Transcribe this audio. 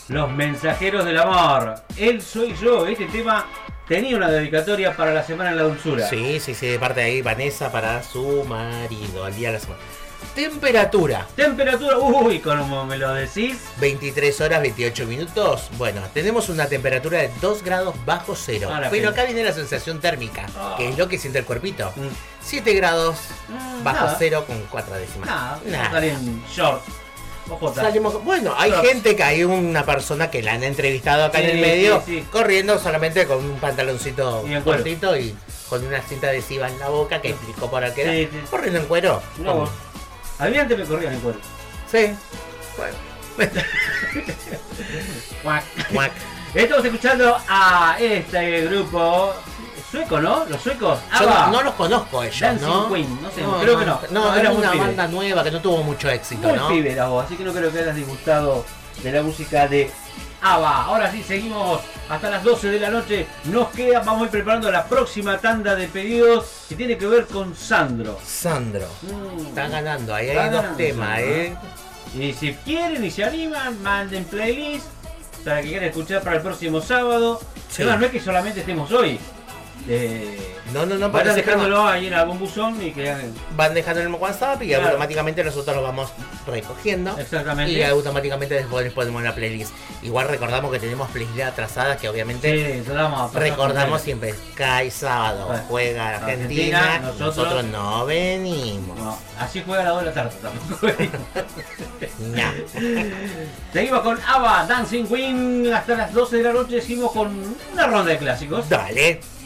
Los mensajeros del amor. Él soy yo. Este tema tenía una dedicatoria para la Semana en la Dulzura. Sí, de parte de ahí Vanessa para su marido, al día de la semana. Temperatura. Uy, como me lo decís. 23 horas 28 minutos. Bueno, tenemos una temperatura de 2 grados bajo cero. Pero acá viene la sensación térmica, que es lo que siente el cuerpito. 7 grados bajo cero con 4 décimas. Nada. Salir en short. Salimos, bueno, hay gente que hay una persona que la han entrevistado acá en el medio, corriendo solamente con un pantaloncito cortito y con una cinta adhesiva en la boca que explicó por qué era. Corriendo en cuero. No. A mí antes me corrían en cuero. Sí. Bueno. Guac. Estamos escuchando a este grupo sueco, ¿no? Los suecos. Yo no los conozco ellos, Dancing ¿no? Queen, no sé, creo que no. No, era una banda nueva que no tuvo mucho éxito, muy ¿no? Pibe era vos, así que no creo que hayas disgustado de la música de ABBA. Ahora sí, seguimos hasta las 12 de la noche. Nos queda, vamos a ir preparando la próxima tanda de pedidos que tiene que ver con Sandro. Está ganando, ahí hay dos temas, Y si quieren y se animan, manden playlist para que quieran escuchar para el próximo sábado. Sí. Además, no es que solamente estemos hoy. No, vayan dejándolo ahí en algún buzón y que van dejando en el WhatsApp y automáticamente nosotros lo vamos recogiendo. Exactamente. Y automáticamente después ponemos la playlist. Igual recordamos que tenemos playlists atrasadas que obviamente recordamos siempre. Cae sábado, juega Argentina, nosotros no venimos. No, así juega a las 2 de la tarde tampoco. Seguimos con ABBA, Dancing Queen hasta las 12 de la noche. Seguimos con una ronda de clásicos. Dale.